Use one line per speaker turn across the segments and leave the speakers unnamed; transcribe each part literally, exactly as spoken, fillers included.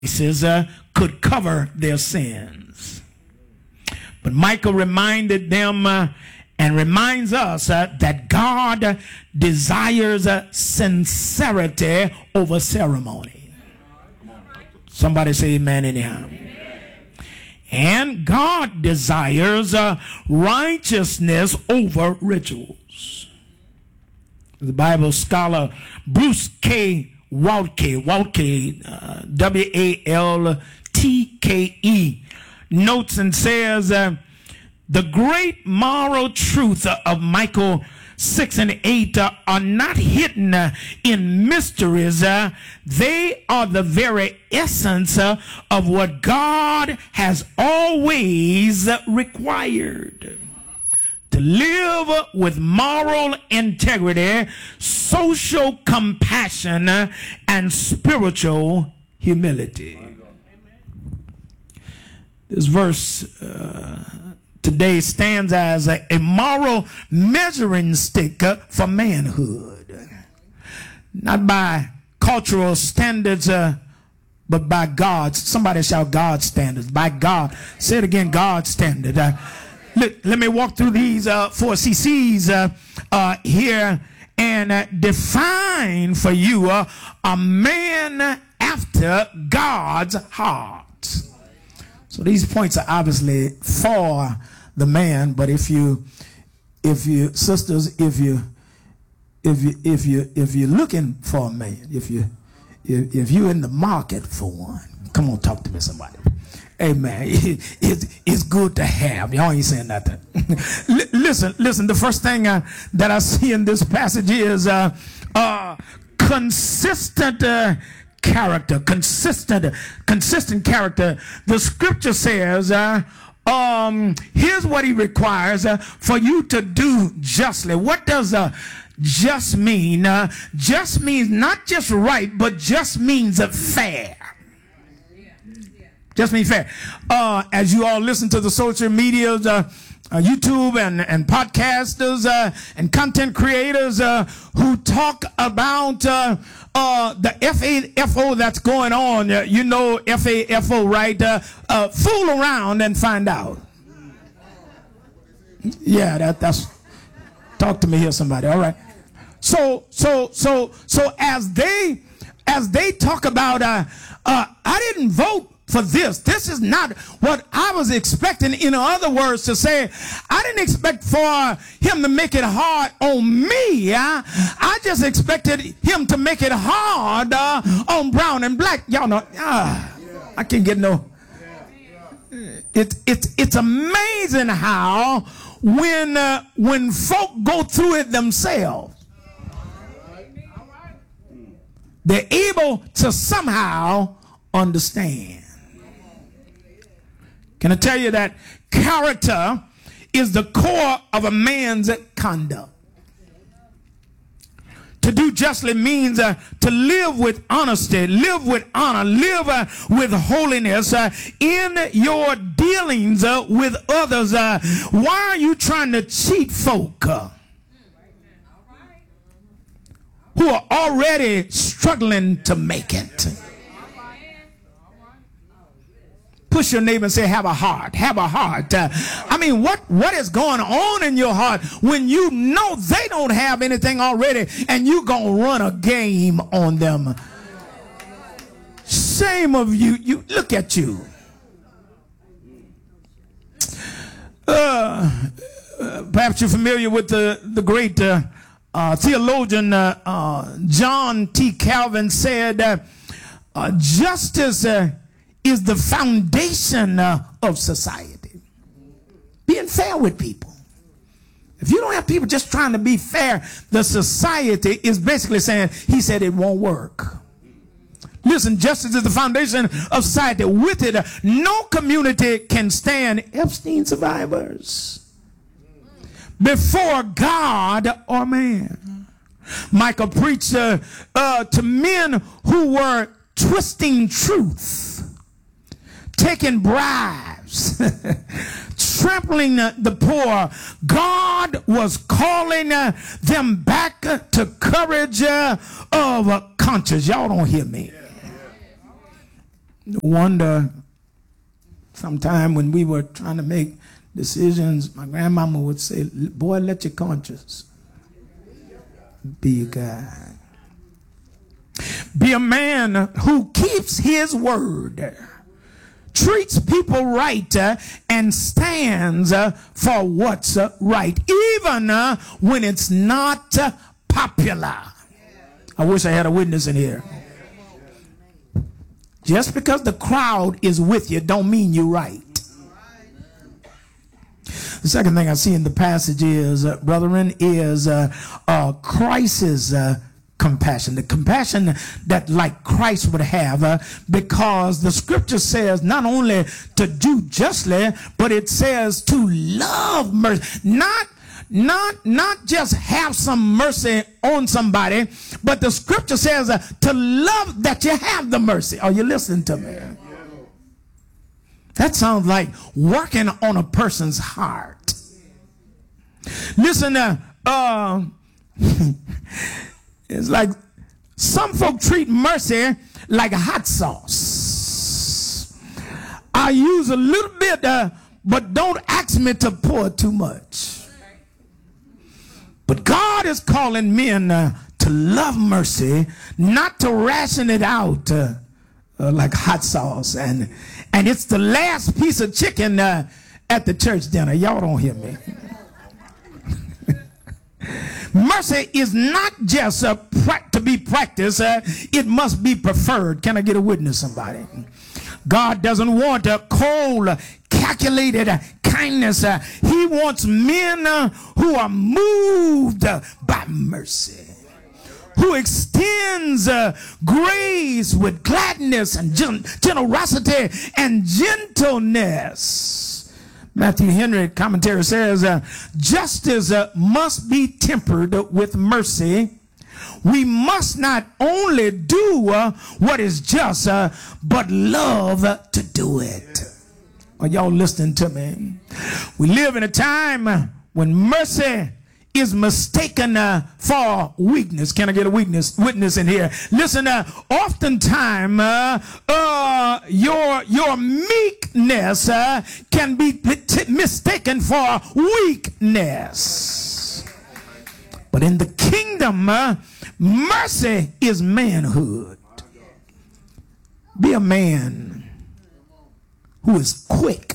uh, could cover their sins. But Michael reminded them uh, and reminds us uh, that God desires uh, sincerity over ceremony. Somebody say amen anyhow. And God desires uh, righteousness over rituals. The Bible scholar Bruce K. Waltke, Waltke, uh, W A L T K E, notes and says, uh, the great moral truth of Michael six and eight uh, are not hidden uh, in mysteries. Uh, they are the very essence uh, of what God has always uh, required. To live with moral integrity, social compassion, uh, and spiritual humility. This verse uh, today stands as a, a moral measuring stick uh, for manhood. Not by cultural standards, uh, but by God's. Somebody shout God's standards. By God. Say it again, God's standard. Uh, let, let me walk through these uh, four C Cs uh, uh, here and uh, define for you uh, a man after God's heart. So these points are obviously for the man, but if you, if you, sisters, if you, if you, if you, if you're looking for a man, if you, if, if you're in the market for one, come on, talk to me, somebody. Amen. It, it, it's good to have. Y'all ain't saying nothing. listen, listen. The first thing uh, that I see in this passage is uh, uh, consistent. Uh, character, consistent, consistent character. The scripture says, uh, um, here's what he requires uh, for you to do justly. What does uh, just mean? Uh, just means not just right, but just means uh, fair. Just means fair. Uh, as you all listen to the social medias, uh, Uh, YouTube and, and podcasters uh, and content creators uh, who talk about uh, uh, the F A F O that's going on. Uh, you know F A F O, right? Uh, uh, fool around and find out. Yeah, that, that's, talk to me here, somebody. All right. So, so, so, so as they, as they talk about, uh, uh, I didn't vote for this. This is not what I was expecting. In other words, to say, I didn't expect for him to make it hard on me. I, I just expected him to make it hard uh, on brown and black. Y'all know, uh, I can't get no. It, it, it's amazing how when, uh, when folk go through it themselves, they're able to somehow understand. Can I tell you that character is the core of a man's conduct? To do justly means uh, to live with honesty, live with honor, live uh, with holiness uh, in your dealings uh, with others. Uh, why are you trying to cheat folk uh, who are already struggling to make it? Push your neighbor and say, have a heart, have a heart. Uh, I mean, what, what is going on in your heart when you know they don't have anything already and you gonna run a game on them? Shame of you. You look at you. Uh, uh, perhaps you're familiar with the, the great uh, uh, theologian uh, uh, John T. Calvin said, uh, uh, justice uh, is the foundation uh, of society. Being fair with people. If you don't have people just trying to be fair, the society is basically saying, he said it won't work. Listen, justice is the foundation of society. With it, uh, no community can stand Epstein survivors before God or man. Michael preached uh, uh, to men who were twisting truth, taking bribes, trampling uh, the poor. God was calling uh, them back uh, to courage uh, of uh, conscience. Y'all don't hear me. No wonder sometime when we were trying to make decisions, my grandmama would say, boy, let your conscience be your guide. Be a man who keeps his word, treats people right, uh, and stands uh, for what's uh, right, even uh, when it's not uh, popular. I wish I had a witness in here. Just because the crowd is with you don't mean you're right. The second thing I see in the passage is, uh, brethren, is uh, uh, Christ's uh, compassion. The compassion that like Christ would have, uh, because the scripture says not only to do justly, but it says to love mercy. Not Not, not just have some mercy on somebody, but the scripture says uh, to love that you have the mercy. Are you listening to me? That sounds like working on a person's heart. Listen, uh, uh, it's like some folk treat mercy like a hot sauce. I use a little bit, uh, but don't ask me to pour too much. But God is calling men uh, to love mercy, not to ration it out uh, uh, like hot sauce. And, and it's the last piece of chicken uh, at the church dinner. Y'all don't hear me. Mercy is not just uh, to be practiced. Uh, it must be preferred. Can I get a witness, somebody? God doesn't want a cold, calculated kindness. Uh, he wants men uh, who are moved uh, by mercy, who extends uh, grace with gladness and gen generosity and gentleness. Matthew Henry commentary says, uh, justice uh, must be tempered with mercy. We must not only do uh, what is just, uh, but love uh, to do it. Are y'all listening to me? We live in a time when mercy is mistaken uh, for weakness. Can I get a weakness witness in here? Listen, uh, oftentimes uh, uh, your your meekness uh, can be mistaken for weakness. But in the kingdom, uh, mercy is manhood. Be a man who is quick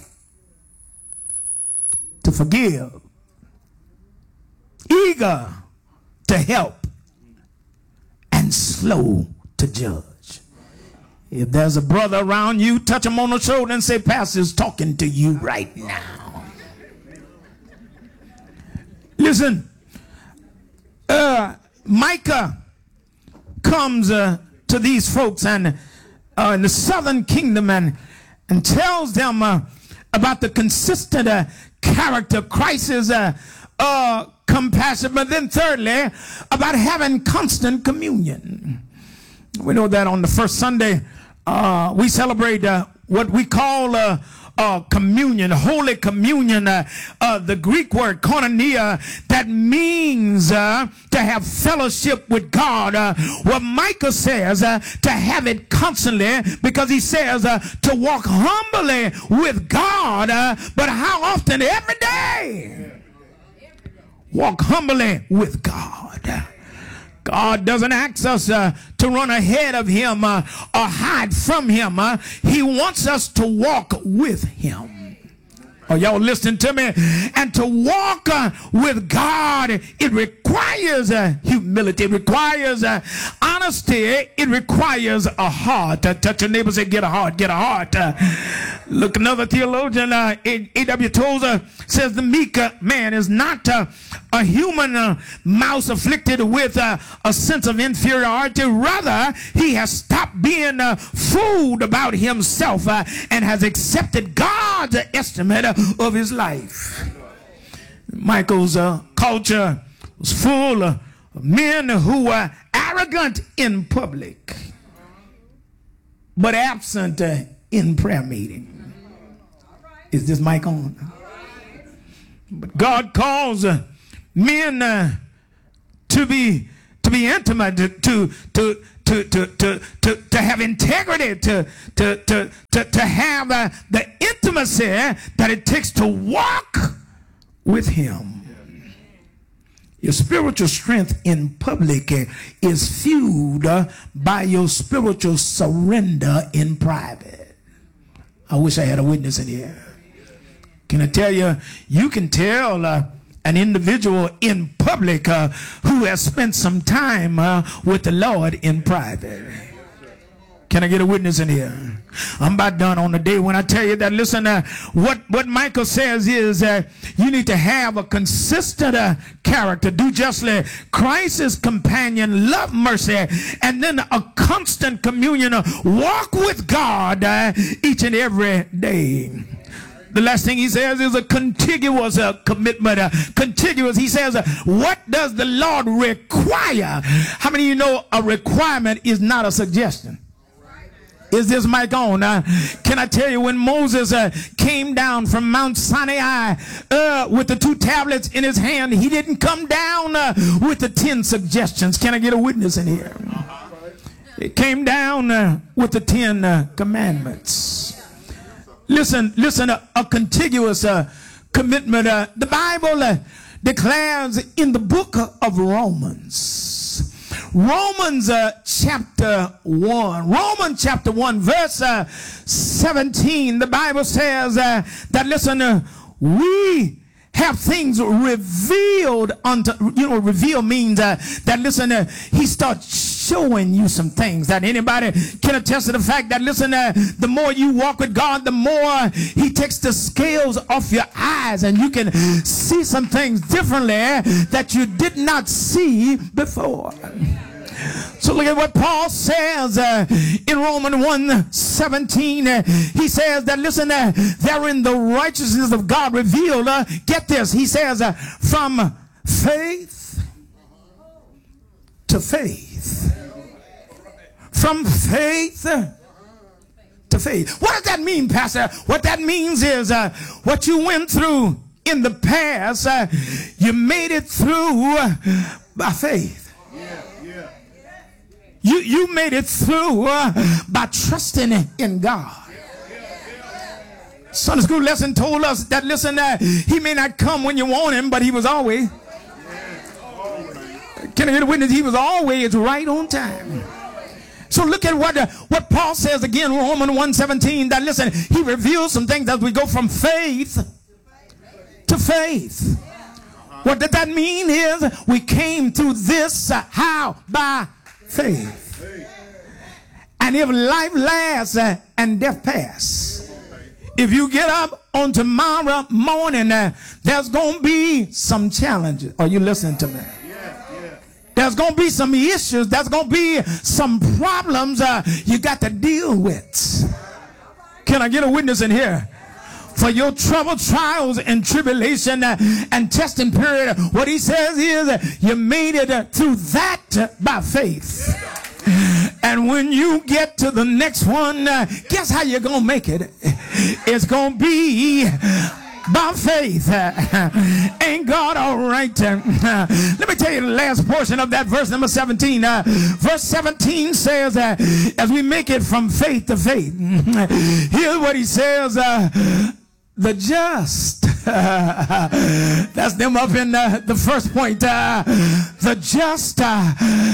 to forgive, eager to help, and slow to judge. If there's a brother around you, touch him on the shoulder and say, Pastor's talking to you right now. Listen, uh, Micah comes uh, to these folks and uh, in the southern kingdom and and tells them uh, about the consistent uh, character of Christ's uh, uh, compassion, but then thirdly, about having constant communion. We know that on the first Sunday, uh, we celebrate uh, what we call uh, uh, communion, Holy Communion, uh, uh, the Greek word koinonia, that means uh, to have fellowship with God. Uh, what Micah says, uh, to have it constantly, because he says uh, to walk humbly with God, uh, but how often? Every day. Walk humbly with God. God doesn't ask us uh, to run ahead of him uh, or hide from him. Uh, he wants us to walk with him. Are y'all listening to me? And to walk uh, with God, it requires uh, humility. It requires uh, honesty. It requires a heart. Uh, touch your neighbor, say, get a heart, get a heart. Uh, look, another theologian, uh, A W Tozer, says the meek uh, man is not uh, a human uh, mouse afflicted with uh, a sense of inferiority. Rather, he has stopped being uh, fooled about himself uh, and has accepted God's estimate uh, of his life. Michael's uh, culture was full of men who were arrogant in public, but absent uh, in prayer meeting. Is this mic on? But God calls uh, men uh, to be to be intimate, to to to to, to, to, to, to have integrity, to, to, to, to, to have uh, the intimacy that it takes to walk with him. Your spiritual strength in public is fueled by your spiritual surrender in private. I wish I had a witness in here. Can I tell you, you can tell uh, an individual in public uh, who has spent some time uh, with the Lord in private. Can I get a witness in here? I'm about done on the day when I tell you that, listen, uh, what, what Michael says is uh, you need to have a consistent uh, character, do justly, Christ's companion, love mercy, and then a constant communion, uh, walk with God uh, each and every day. The last thing he says is a contiguous uh, commitment. Uh, contiguous, he says, uh, what does the Lord require? How many of you know a requirement is not a suggestion? Is this mic on? Uh, can I tell you, when Moses uh, came down from Mount Sinai uh, with the two tablets in his hand, he didn't come down uh, with the ten suggestions. Can I get a witness in here? It came down uh, with the ten uh, commandments. Listen, listen, uh, a contiguous uh, commitment. Uh, the Bible uh, declares in the book of Romans, Romans uh, chapter one, Romans chapter one, verse uh, seventeen, the Bible says uh, that, listen, uh, we have things revealed unto, you know, reveal means uh, that, listen, uh, he starts showing you some things. That anybody can attest to the fact that, listen, uh, the more you walk with God, the more he takes the scales off your eyes and you can see some things differently that you did not see before. So look at what Paul says uh, in Romans one seventeen. Uh, he says that, listen, uh, therein the righteousness of God revealed. Uh, get this. He says uh, from faith to faith. From faith to faith. What does that mean, Pastor? What that means is uh, what you went through in the past, uh, you made it through uh, by faith. You, you made it through uh, by trusting in God. Sunday school lesson told us that, listen, uh, he may not come when you want him, but he was always. Can I get a witness? He was always right on time. So look at what uh, what Paul says again, Romans one seventeen, that, listen, he reveals some things as we go from faith to faith. What did that mean is we came through this, uh, how? By faith. And if life lasts uh, and death pass, if you get up on tomorrow morning, uh, there's going to be some challenges. Are you listening to me? There's going to be some issues. There's going to be some problems uh, you got to deal with. Can I get a witness in here? For your trouble, trials, and tribulation uh, and testing period, what he says is uh, you made it uh, through that uh, by faith. And when you get to the next one, uh, guess how you're going to make it? It's going to be by faith. Uh, ain't God all right? Uh, let me tell you the last portion of that verse number seventeen. Uh, verse seventeen says, uh, as we make it from faith to faith, here's what he says. Uh, The just, that's them up in uh, the first point. Uh, the just uh,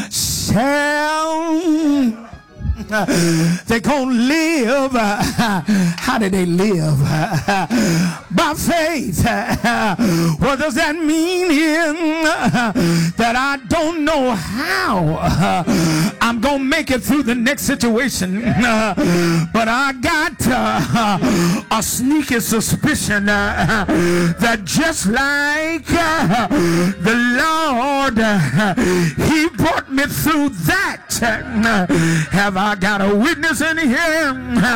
shall, uh, they gonna live. Uh, how do they live? Uh, by faith. Uh, what does that mean here? Uh, that I don't know how uh, I'm gonna make it through the next situation, uh, but I got uh, a sneaky suspicion uh, that just like uh, the Lord, uh, he brought me through that. Uh, have I got a witness in here?